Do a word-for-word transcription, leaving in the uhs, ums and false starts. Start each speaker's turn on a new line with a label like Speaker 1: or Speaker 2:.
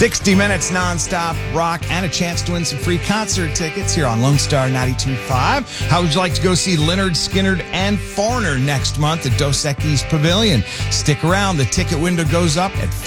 Speaker 1: sixty minutes nonstop rock and a chance to win some free concert tickets here on Lone Star ninety-two point five. How would you like to go see Leonard Skinner and Foreigner next month at Dos Equis Pavilion? Stick around. The ticket window goes up at